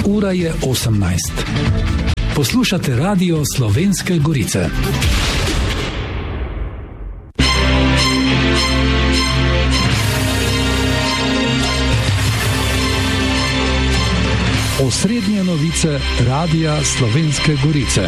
Ura je 18. Poslušate Radio Slovenske Gorice. Osrednje novice Radia Slovenske Gorice.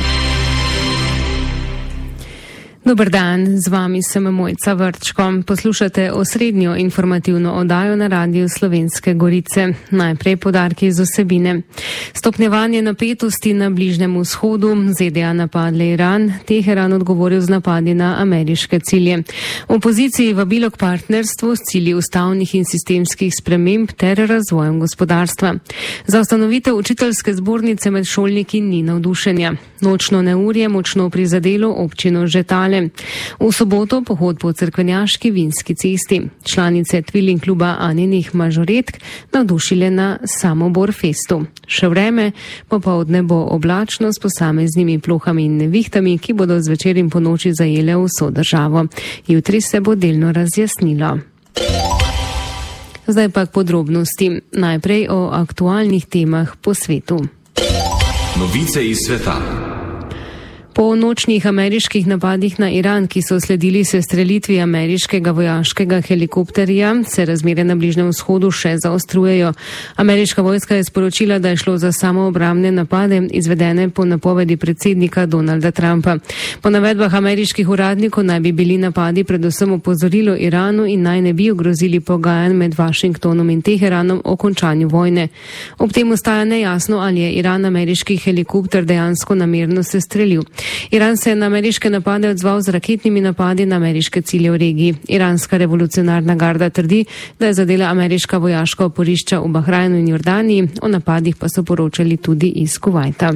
Dober dan, z vami sem Mojca Vrčko. Poslušate osrednjo informativno oddajo na Radiu Slovenske Gorice. Najprej poudarki iz vsebine. Stopnjevanje napetosti na Bližnjem vzhodu, ZDA napadle Iran, Teheran odgovoril z napadi na ameriške cilje. Opoziciji vabilo k partnerstvu s cilji ustavnih in sistemskih sprememb ter razvojem gospodarstva. Za ustanovitev učiteljske zbornice med šolniki ni navdušenja. Nočno neurje močno prizadelo občino Žetale. V soboto pohod po Cerkvenjaški Vinski cesti. Članice Tvilling kluba Aninih mažoretk navdušile na Samobor festu. Še vreme, popoldne bo oblačno s posameznimi plohami in nevihtami, ki bodo zvečer in po noči zajele vso državo. Jutri se bo delno razjasnilo. Zdaj pa k podrobnosti. Najprej o aktualnih temah po svetu. Novice iz sveta. Po nočnih ameriških napadih na Iran, ki so sledili sestrelitvi ameriškega vojaškega helikopterja, se razmere na Bližnjem vzhodu še zaostrujejo. Ameriška vojska je sporočila, da je šlo za samoobrambne napade, izvedene po napovedi predsednika Donalda Trumpa. Po navedbah ameriških uradnikov naj bi bili napadi predvsem opozorilo Iranu in naj ne bi ogrozili pogajanj med Washingtonom in Teheranom o končanju vojne. Ob tem ostaja nejasno, ali je Iran ameriški helikopter dejansko namerno sestrelil. Iran se je na ameriške napade odzval z raketnimi napadi na ameriške cilje v regiji. Iranska revolucionarna garda trdi, da je zadela ameriška vojaška oporišča v Bahrajnu in Jordaniji, o napadih pa so poročali tudi iz Kuvajta.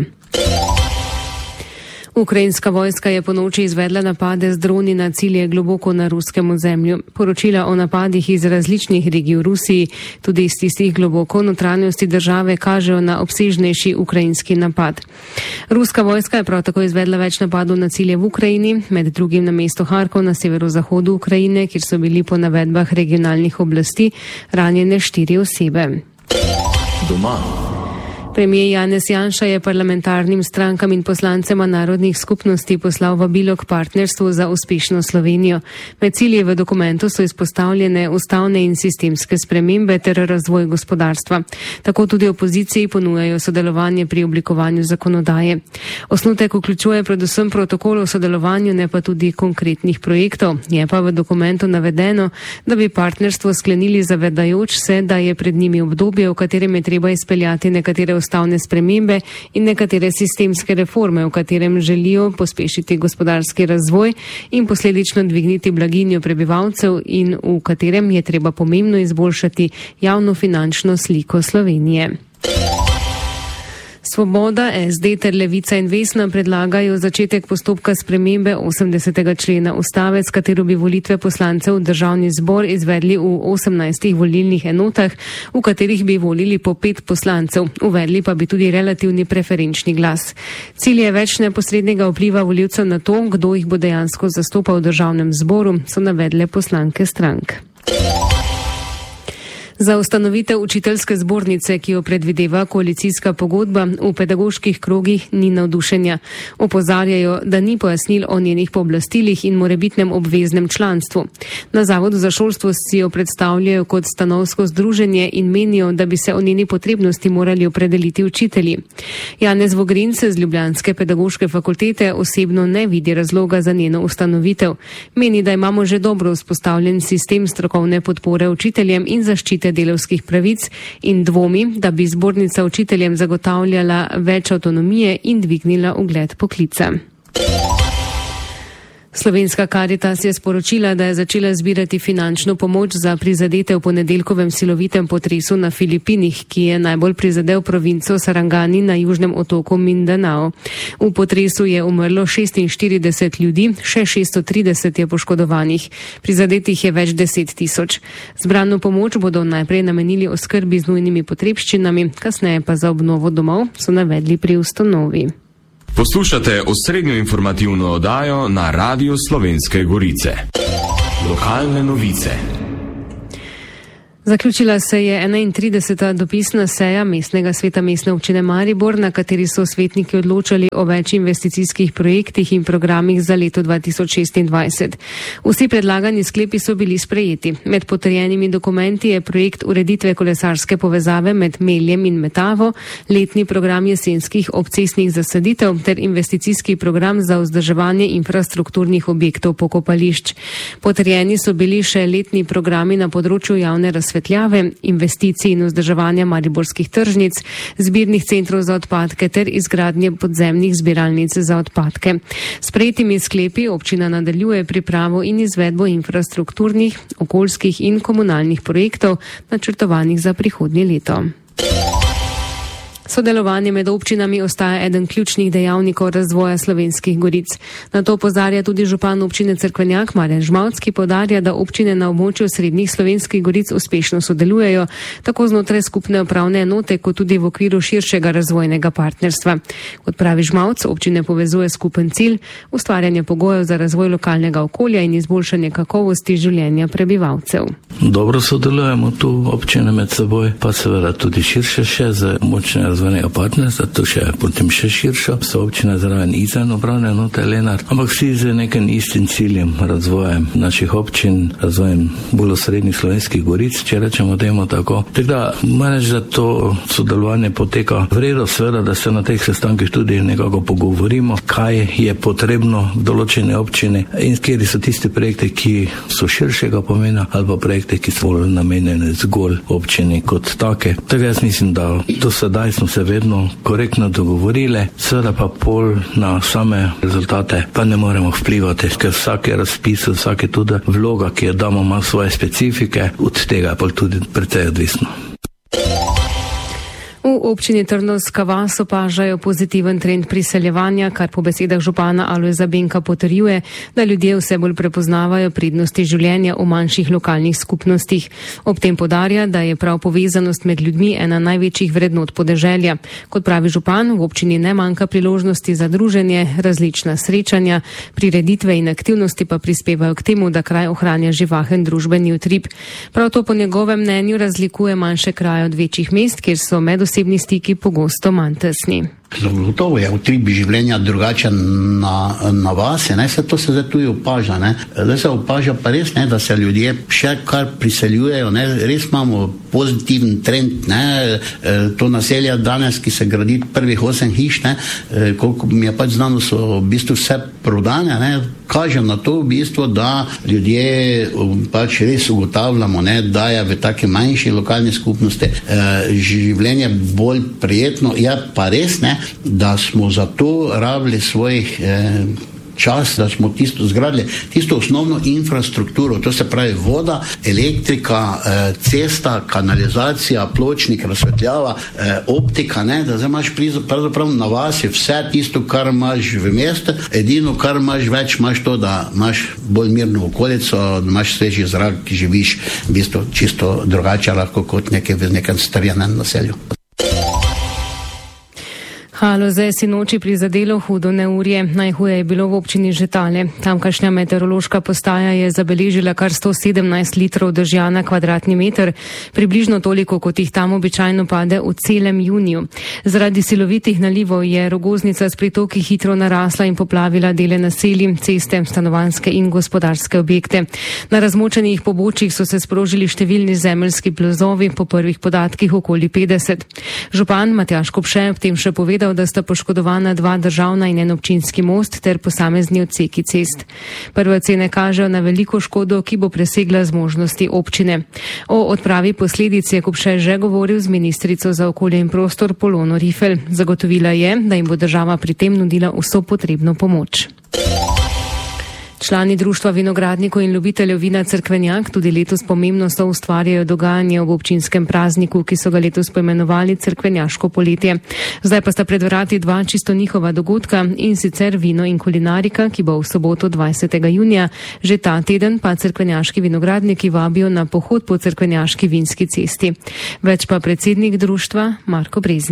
Ukrajinska vojska je ponoči izvedla napade z droni na cilje globoko na ruskem ozemlju. Poročila o napadih iz različnih regij v Rusiji, tudi iz tistih globoko v notranjosti države, kažejo na obsežnejši ukrajinski napad. Ruska vojska je prav tako izvedla več napadov na cilje v Ukrajini, med drugim na mesto Harkov na severozahodu Ukrajine, kjer so bili po navedbah regionalnih oblasti ranjene 4 osebe. Doma. Premijer Janez Janša je parlamentarnim strankam in poslancema narodnih skupnosti poslal vabilo k partnerstvu za uspešno Slovenijo. Med cilji v dokumentu so izpostavljene ustavne in sistemske spremembe ter razvoj gospodarstva. Tako tudi opoziciji ponujajo sodelovanje pri oblikovanju zakonodaje. Osnutek vključuje predvsem protokol o sodelovanju, ne pa tudi konkretnih projektov. Je pa v dokumentu navedeno, da bi partnerstvo sklenili zavedajoč se, da je pred njimi obdobje, v katerem je treba izpeljati nekatere ustavne spremembe in nekatere sistemske reforme, v katerem želijo pospešiti gospodarski razvoj in posledično dvigniti blaginjo prebivalcev in v katerem je treba pomembno izboljšati javno finančno sliko Slovenije. Svoboda, SD ter Levica in Vesna predlagajo začetek postopka spremembe 80. člena ustave, s katero bi volitve poslancev v državni zbor izvedli v 18 volilnih enotah, v katerih bi volili po 5 poslancev. Uvedli pa bi tudi relativni preferenčni glas. Cilj je več neposrednega vpliva volivcev na to, kdo jih bo dejansko zastopal v državnem zboru, so navedle poslanke strank. Za ustanovitev učiteljske zbornice, ki jo predvideva koalicijska pogodba, v pedagoških krogih ni navdušenja. Opozarjajo, da ni pojasnil o njenih pooblastilih in morebitnem obveznem članstvu. Na Zavodu za šolstvo si jo predstavljajo kot stanovsko združenje in menijo, da bi se o njeni potrebnosti morali opredeliti učitelji. Janez Vogrince z ljubljanske pedagoške fakultete osebno ne vidi razloga za njeno ustanovitev. Meni, da imamo že dobro vzpostavljen sistem strokovne podpore učiteljem in zaščite delavskih pravic in dvomi, da bi zbornica učiteljem zagotavljala več avtonomije in dvignila ugled poklica. Slovenska Karitas je sporočila, da je začela zbirati finančno pomoč za prizadete v ponedeljkovem silovitem potresu na Filipinih, ki je najbolj prizadel provinco Sarangani na južnem otoku Mindanao. V potresu je umrlo 46 ljudi, še 630 je poškodovanih. Prizadetih je več 10 tisoč. Zbrano pomoč bodo najprej namenili oskrbi z nujnimi potrebščinami, kasneje pa za obnovo domov, so navedli pri ustanovi. Poslušate osrednjo informativno oddajo na Radiu Slovenske Gorice. Lokalne novice. Zaključila se je 31. dopisna seja mestnega sveta mestne občine Maribor, na kateri so svetniki odločali o več investicijskih projektih in programih za leto 2026. Vsi predlagani sklepi so bili sprejeti. Med potrjenimi dokumenti je projekt ureditve kolesarske povezave med Meljem in Metavo, letni program jesenskih obcestnih zasaditev ter investicijski program za vzdrževanje infrastrukturnih objektov pokopališč. Potrjeni so bili še letni programi na področju javne razsvetljave, investicij in vzdrževanja mariborskih tržnic, zbirnih centrov za odpadke ter izgradnje podzemnih zbiralnic za odpadke. S prejetimi sklepi občina nadaljuje pripravo in izvedbo infrastrukturnih, okoljskih in komunalnih projektov, načrtovanih za prihodnje leto. Sodelovanje med občinami ostaja eden ključnih dejavnikov razvoja Slovenskih Goric. Na to opozarja tudi župan občine Cerkvenjak Marjan Žmavc, ki poudarja, da občine na območju srednjih Slovenskih Goric uspešno sodelujejo, tako znotraj skupne upravne enote, kot tudi v okviru širšega razvojnega partnerstva. Kot pravi Žmavc, občine povezuje skupen cilj, ustvarjanje pogojev za razvoj lokalnega okolja in izboljšanje kakovosti življenja prebivalcev. Dobro sodelujemo tu občine med seboj, pa seveda tudi širše še za močne razvojnega partnerstva, to še potem še širšo, so občine zraven izven upravne enote Lenart, ampak vsi z nekim istim ciljem, razvojem naših občin, razvojem bolj srednjih Slovenskih Goric, če rečemo temu tako. Tako da moram reči, da to sodelovanje poteka v redu, seveda, da se na teh sestankih tudi nekako pogovorimo, kaj je potrebno v določene občine in kjer so tisti projekti, ki so širšega pomena, ali pa projekti, ki so bolj namenjeni zgolj občini kot take. Tako jaz mislim, da do sedaj smo se vedno korektno dogovorili, seveda pa pol na same rezultate pa ne moremo vplivati, ker vsake razpise, vsake tudi vloga, ki jo damo, ima svoje specifike, od tega pa tudi precej odvisno. V občini Trnovska vas opažajo pozitiven trend priseljevanja, kar po besedah župana Alojza Benka potrjuje, da ljudje vse bolj prepoznavajo prednosti življenja v manjših lokalnih skupnostih. Ob tem poudarja, da je prav povezanost med ljudmi ena največjih vrednot podeželja. Kot pravi župan, v občini ne manjka priložnosti za druženje, različna srečanja, prireditve in aktivnosti pa prispevajo k temu, da kraj ohranja živahen družbeni utrip. Prav to po njegovem mnenju razlikuje manjše kraje od večjih mest, kjer so osebni stiki pogosto manj tesni. Gotovo je utrip življenja drugačen na vase, se to se zdaj tudi opaža. Zdaj se opaža pa res, da se ljudje še kar priseljujejo, res imamo pozitiven trend. To naselje danes, ki se gradi prvih 8 hiš, koliko mi je pač znano, so v bistvu vse prodane, kaže na to v bistvu, da ljudje pač res ugotavljamo, da je v taki manjši lokalni skupnosti življenje bolj prijetno. Je pa res, da smo za to rabili svojih čas, da smo zgradili tisto osnovno infrastrukturo, to se pravi voda, elektrika, cesta, kanalizacija, pločnik, razsvetljava, optika, da zdaj imaš pravzaprav na vasi vse tisto, kar imaš v mestu, edino, kar imaš več, imaš to, da imaš bolj mirno okolico, da imaš sveži zrak, ki živiš v bistvu čisto drugače lahko kot v nekem strjenem naselju. Haloze je sinoči prizadelo hudo neurje. Najhuje je bilo v občini Žetale. Tamkajšnja meteorološka postaja je zabeležila kar 117 litrov dežja na kvadratni meter, približno toliko, kot jih tam običajno pade v celem juniju. Zaradi silovitih nalivov je Rogoznica s pritoki hitro narasla in poplavila dele naselij, ceste, stanovanjske in gospodarske objekte. Na razmočenih pobočjih so se sprožili številni zemeljski plazovi, po prvih podatkih okoli 50. Župan Matjaž Kopše ob tem še povedal, da sta poškodovana 2 državna in 1 občinski most ter posamezni odseki cest. Prve ocene kažejo na veliko škodo, ki bo presegla zmožnosti občine. O odpravi posledic je Kopše že govoril z ministrico za okolje in prostor Polono Rifel. Zagotovila je, da jim bo država pri tem nudila vso potrebno pomoč. Člani Društva vinogradnikov in ljubiteljev vina Cerkvenjak tudi letos pomembno soustvarjajo dogajanje ob občinskem prazniku, ki so ga letos poimenovali Cerkvenjaško poletje. Zdaj pa sta pred vrati 2 čisto njihova dogodka, in sicer vino in kulinarika, ki bo v soboto 20. junija. Že ta teden pa cerkvenjaški vinogradniki vabijo na pohod po Cerkvenjaški vinski cesti. Več pa predsednik društva Marko Breznik.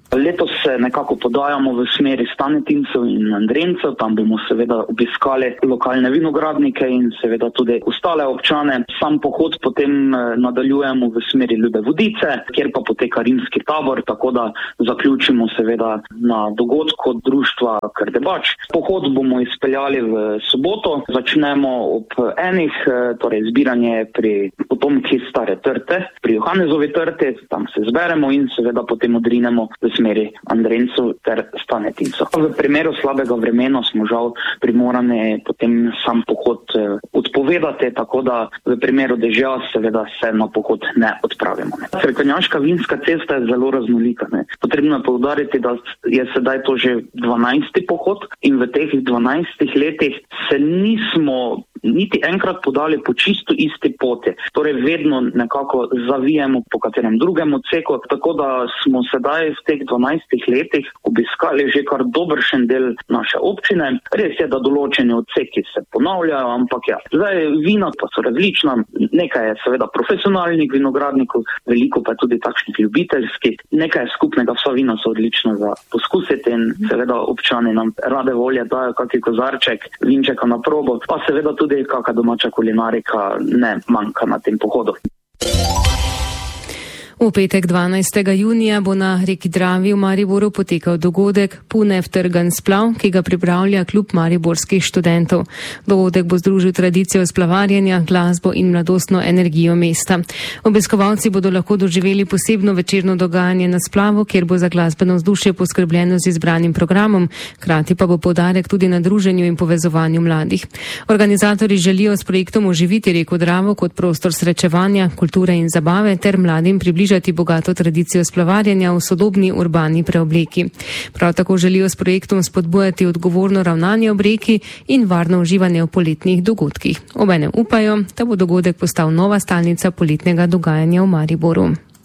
Letos se nekako podajamo v smeri Stanetincev in Andrencev, tam bomo seveda obiskali lokalne vinogradnike in seveda tudi ostale občane. Sam pohod potem nadaljujemo v smeri Ljube Vodice, kjer pa poteka rimski tabor, tako da zaključimo seveda na dogodku društva Krdebač. Pohod bomo izpeljali v soboto, začnemo ob 1, torej zbiranje pri potomki Stare Trte, pri Johanezovi trti, tam se zberemo in seveda potem odrinemo v smeri Andrencev ter Stanetincev. V primeru slabega vremena smo žal primorani potem sam pohod odpovedati, tako da v primeru dežja seveda se na pohod ne odpravimo. Cerkvenjaška vinska cesta je zelo raznolika. Potrebno je poudariti, da je sedaj to že 12. pohod in v teh 12 letih se nismo niti enkrat podali po čisto isti poti. Torej vedno nekako zavijemo po katerem drugem odseku, tako da smo sedaj v teh 12 letih obiskali že kar dobršen del naše občine. Res je, da določeni odseki se ponavljajo, ampak ja, zdaj vina pa so različna, nekaj je seveda profesionalnih vinogradnikov, veliko pa tudi takšnih ljubiteljskih, nekaj je skupnega, vsa vina so odlična za poskusiti in seveda občani nam rade volje dajo kakšen kozarček vinčeka na probo, pa seveda tudi kakšna domača kulinarika ne manjka na tem pohodu. V petek 12. junija bo na reki Dravi v Mariboru potekal dogodek Punev trgan splav, ki ga pripravlja klub mariborskih študentov. Dogodek bo združil tradicijo splavarjenja, glasbo in mladostno energijo mesta. Obiskovalci bodo lahko doživeli posebno večerno dogajanje na splavu, kjer bo za glasbeno vzdušje poskrbljeno z izbranim programom, hkrati pa bo poudarek tudi na druženju in povezovanju mladih. Organizatorji želijo s projektom oživiti reko Dravo kot prostor srečevanja, kulture in zabave ter mladim približati bogato tradicijo splavarjenja v sodobni urbani preobleki. Prav tako želijo s projektom spodbujati odgovorno ravnanje ob reki in varno uživanje v poletnih dogodkih. Obenem upajo, da bo dogodek postal nova stalnica poletnega dogajanja v Mariboru.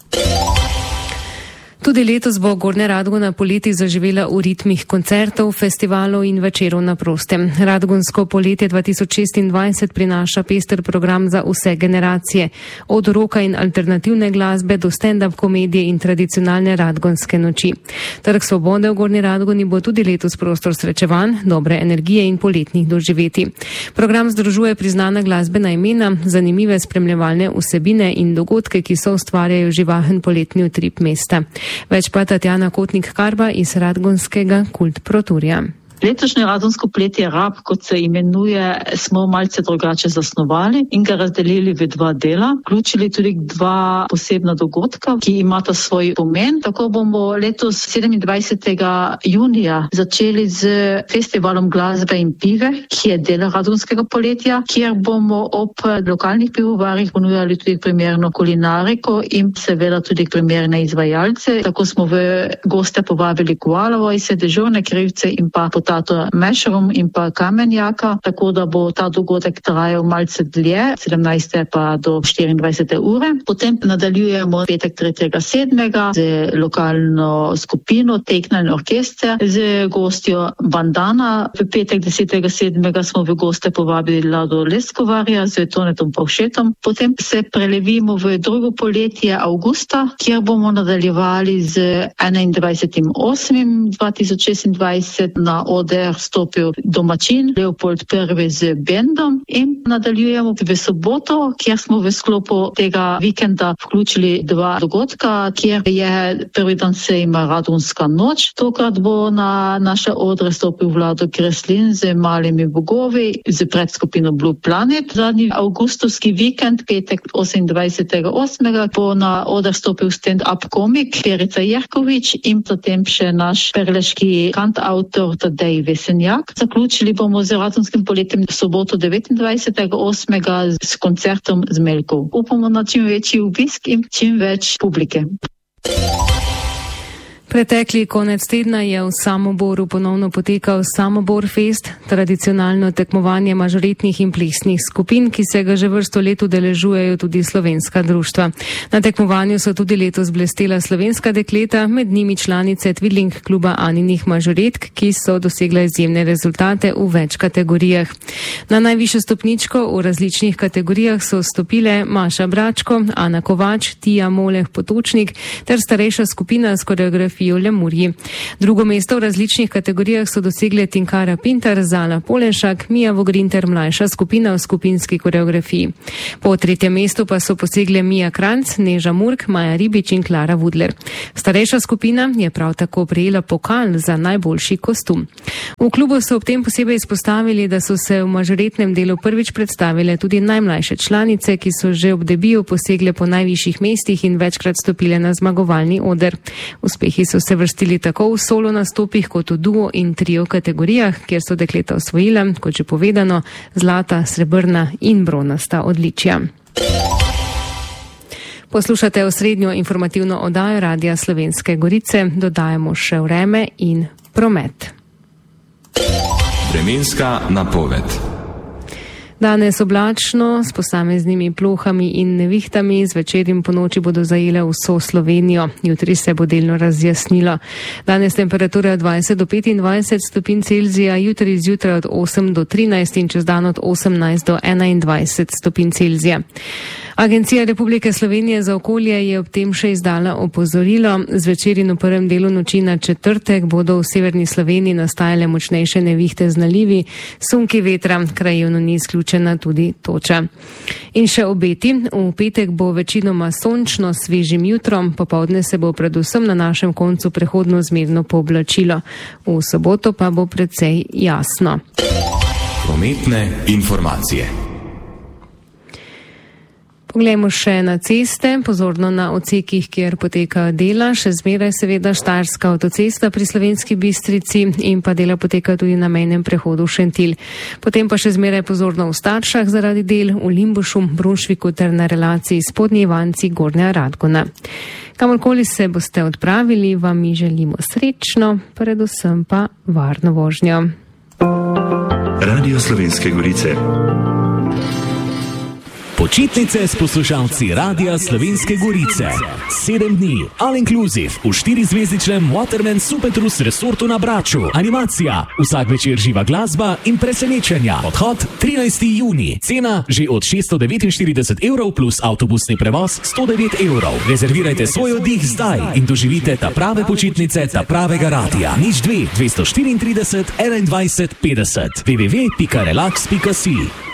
Tudi letos bo Gornja Radgona poleti zaživela v ritmih koncertov, festivalov in večerov na prostem. Radgonsko poletje 2026 prinaša pester program za vse generacije, od roka in alternativne glasbe do stand-up komedije in tradicionalne radgonske noči. Trg Svobode v Gornji Radgoni bo tudi letos prostor srečevanj, dobre energije in poletnih doživetij. Program združuje priznana glasbena imena, zanimive spremljevalne vsebine in dogodke, ki so ustvarjajo živahen poletni utrip mesta. Več pa Tatjana Kotnik-Karba iz Radgonskega Kult Proturja. Letošnje radgonsko poletje Rab, kot se imenuje, smo malce drugače zasnovali in ga razdelili v 2 dela. Vključili tudi 2 posebna dogodka, ki imata svoj pomen. Tako bomo letos 27. junija začeli z festivalom glasbe in pive, ki je del radgonskega poletja, kjer bomo ob lokalnih pivovarjih ponujali tudi primerno kulinariko in seveda tudi primerne izvajalce. Tako smo v goste povabili Koalovo iz dežurne krivce in pa Potato Mešerom in pa Kamenjaka, tako da bo ta dogodek trajal malce dlje, 17. pa do 24. ure. Potem nadaljujemo petek 3.7. z lokalno skupino Teknalni orkester z gostjo Bandana. V petek 10.7. smo v goste povabili Lado Leskovarja z Tonetom Pavšetom. Potem se prelevimo v drugo poletje avgusta, kjer bomo nadaljevali z 21.8.2026 na oder stopil domačin Leopold I z bendom in nadaljujemo v soboto, kjer smo v sklopu tega vikenda vključili 2 dogodka, kjer je prvi dan sejma Radgonska noč. Tokrat bo na naše odre stopil Vlado Kreslin z Malimi bogovi z predskupino Blue Planet. Zadnji avgustovski vikend, petek 28.8. bo na oder stopil stand-up komik Perica Jerkovič in potem še naš perleški kantautor Tadej Vesenjak. Zaključili bomo z radgonskim poletjem v soboto 29.8. s koncertom Zmeljkov. Upamo na čim večji obisk in čim več publike. Pretekli konec tedna je v Samoboru ponovno potekal Samobor Fest, tradicionalno tekmovanje mažoretnih in plesnih skupin, ki se ga že vrsto let udeležujejo tudi slovenska društva. Na tekmovanju so tudi letos blestela slovenska dekleta, med njimi članice Twiddling kluba Aninih mažoretk, ki so dosegle izjemne rezultate v več kategorijah. Na najvišjo stopničko v različnih kategorijah so stopile Maša Bračko, Ana Kovač, Tija Moleh Potočnik ter starejša skupina s koreografijo Sofijo Lemurji. Drugo mesto v različnih kategorijah so dosegle Tinkara Pintar, Zala Polenšak, Mija Vogrinter, mlajša skupina v skupinski koreografiji. Po tretjem mestu pa so posegle Mija Kranc, Neža Murk, Maja Ribič in Klara Vudler. Starejša skupina je prav tako prejela pokal za najboljši kostum. V klubu so ob tem posebej izpostavili, da so se v mažoretnem delu prvič predstavile tudi najmlajše članice, ki so že ob debiju posegle po najvišjih mestih in večkrat stopile na zmagovalni oder. Uspehi so se vrstili tako v solo nastopih kot v duo in trio kategorijah, kjer so dekleta osvojila, kot že povedano, zlata, srebrna in bronasta odličja. Poslušate osrednjo informativno oddajo Radia Slovenske Gorice, dodajamo še vreme in promet. Vremenska napoved. Danes oblačno, s posameznimi plohami in nevihtami, zvečer in ponoči bodo zajele vso Slovenijo. Jutri se bo delno razjasnilo. Danes temperatura od 20 do 25 stopinj Celzija, jutri zjutraj od 8 do 13 in čez dan od 18 do 21 stopinj Celzija. Agencija Republike Slovenije za okolje je ob tem še izdala opozorilo. Zvečer in v prvem delu noči na četrtek bodo v severni Sloveniji nastajale močnejše nevihte z nalivi, sunki vetra, krajevno ni izključena tudi toča. In še obeti. V petek bo večinoma sončno, svežim jutrom, popoldne se bo predvsem na našem koncu prehodno zmerno pooblačilo. V soboto pa bo precej jasno. Prometne informacije. Poglejmo še na ceste, pozorno na odsekih, kjer potekajo dela, še zmeraj seveda Štajerska avtocesta pri Slovenski Bistrici in pa dela potekajo tudi na mejnem prehodu Šentilj. Potem pa še zmeraj pozorno v Staršah zaradi del, v Limbušu, Brunšviku ter na relaciji Spodnji Ivanci, Gornja Radgona. Kamorkoli se boste odpravili, vam mi želimo srečno, predvsem pa varno vožnjo. Radio Slovenske Gorice. Počitnice s poslušalci Radia Slovenske Gorice. 7 dni, all inclusive, v 4-zvezdičnem Waterman Supertrus resortu na Braču. Animacija, vsak večer živa glasba in presenečenja. Odhod 13. juni. Cena že od 649 evrov plus avtobusni prevoz 109 evrov. Rezervirajte svoj oddih zdaj in doživite ta prave počitnice, ta pravega radia. 02 234 21 50 www.relax.si